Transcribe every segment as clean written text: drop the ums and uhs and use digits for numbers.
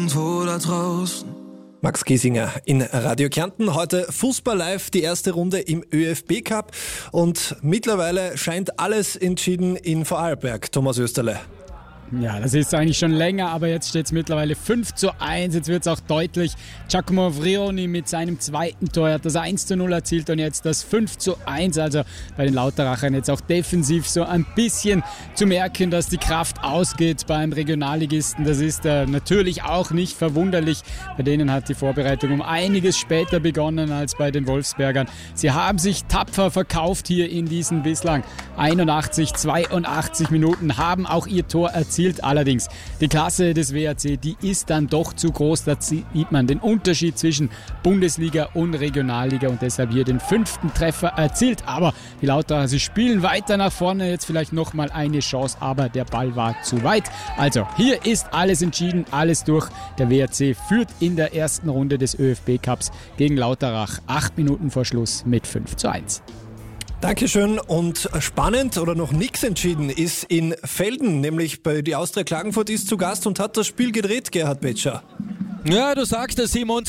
irgendwo da draußen. Max Giesinger in Radio Kärnten. Heute Fußball live, die erste Runde im ÖFB Cup. Und mittlerweile scheint alles entschieden in Vorarlberg. Thomas Österle. Ja, das ist eigentlich schon länger, aber jetzt steht es mittlerweile 5:1. Jetzt wird es auch deutlich. Giacomo Vrioni mit seinem zweiten Tor hat das 1:0 erzielt und jetzt das 5:1. Also bei den Lauterachern jetzt auch defensiv so ein bisschen zu merken, dass die Kraft ausgeht beim Regionalligisten. Das ist natürlich auch nicht verwunderlich. Bei denen hat die Vorbereitung um einiges später begonnen als bei den Wolfsbergern. Sie haben sich tapfer verkauft hier in diesen bislang 82 Minuten, haben auch ihr Tor erzielt. Allerdings die Klasse des WRC, die ist dann doch zu groß. Da sieht man den Unterschied zwischen Bundesliga und Regionalliga und deshalb hier den 5. Treffer erzielt. Aber die Lauteracher, sie spielen weiter nach vorne, jetzt vielleicht nochmal eine Chance, aber der Ball war zu weit. Also hier ist alles entschieden, alles durch. Der WRC führt in der ersten Runde des ÖFB Cups gegen Lauterach 8 Minuten vor Schluss mit 5:1. Dankeschön. Und spannend oder noch nichts entschieden ist in Velden, nämlich bei die Austria Klagenfurt ist zu Gast und hat das Spiel gedreht, Gerhard Betscher. Ja, du sagst es, Simon,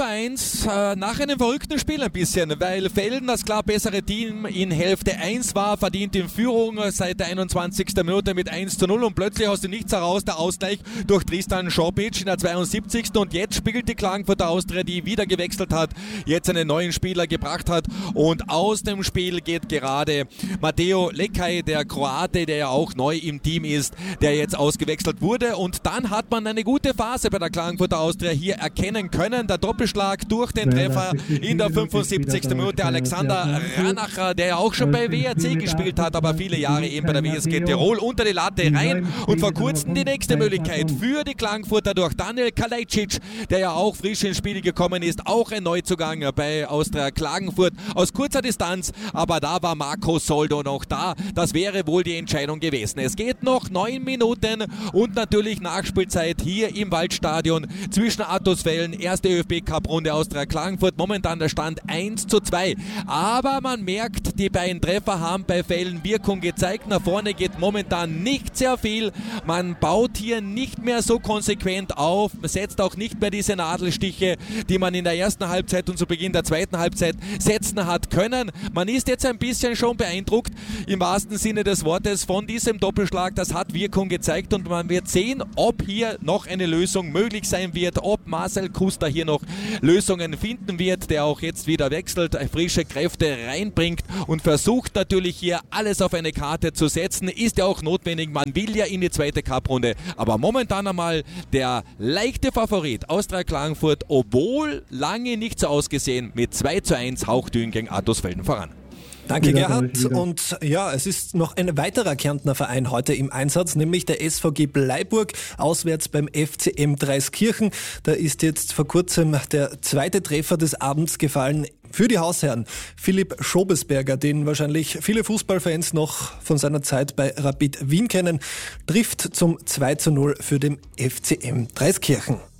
2:1 nach einem verrückten Spiel ein bisschen, weil Velden das klar bessere Team in Hälfte 1 war, verdient in Führung seit der 21. Minute mit 1:0 und plötzlich aus dem Nichts heraus der Ausgleich durch Tristan Šopić in der 72. Und jetzt spielt die Klagenfurter Austria, die wieder gewechselt hat, jetzt einen neuen Spieler gebracht hat und aus dem Spiel geht gerade Mateo Lekaj, der Kroate, der ja auch neu im Team ist, der jetzt ausgewechselt wurde und dann hat man eine gute Phase bei der Klagenfurter Austria hier erkennen können. Der Doppelschlag durch den Treffer in der 75. Minute. Alexander Ranacher, der ja auch schon bei WRC gespielt hat, aber viele Jahre eben bei der WSG Tirol, unter die Latte rein und vor kurzem die nächste Möglichkeit für die Klagenfurter durch Daniel Kalajdzic, der ja auch frisch ins Spiel gekommen ist, auch ein Neuzugang bei Austria Klagenfurt aus kurzer Distanz, aber da war Marco Soldo noch da. Das wäre wohl die Entscheidung gewesen. Es geht noch 9 Minuten und natürlich Nachspielzeit hier im Waldstadion zwischen Attusfällen, erste ÖFB-Cup-Runde Austria Klagenfurt, momentan der Stand 1:2. Aber man merkt, die beiden Treffer haben bei Velden Wirkung gezeigt. Nach vorne geht momentan nicht sehr viel. Man baut hier nicht mehr so konsequent auf, setzt auch nicht mehr diese Nadelstiche, die man in der ersten Halbzeit und zu Beginn der zweiten Halbzeit setzen hat können. Man ist jetzt ein bisschen schon beeindruckt, im wahrsten Sinne des Wortes, von diesem Doppelschlag. Das hat Wirkung gezeigt und man wird sehen, ob hier noch eine Lösung möglich sein wird, ob Marcel Kuster hier noch Lösungen finden wird, der auch jetzt wieder wechselt, frische Kräfte reinbringt und versucht natürlich hier alles auf eine Karte zu setzen. Ist ja auch notwendig, man will ja in die zweite Cup-Runde. Aber momentan einmal der leichte Favorit Austria Klagenfurt, obwohl lange nicht so ausgesehen, mit 2:1 hauchdünn gegen Attusfelden voran. Danke, Gerhard. Und ja, es ist noch ein weiterer Kärntner Verein heute im Einsatz, nämlich der SVG Bleiburg, auswärts beim FCM Dreiskirchen. Da ist jetzt vor kurzem der zweite Treffer des Abends gefallen für die Hausherren. Philipp Schobesberger, den wahrscheinlich viele Fußballfans noch von seiner Zeit bei Rapid Wien kennen, trifft zum 2:0 für den FCM Dreiskirchen.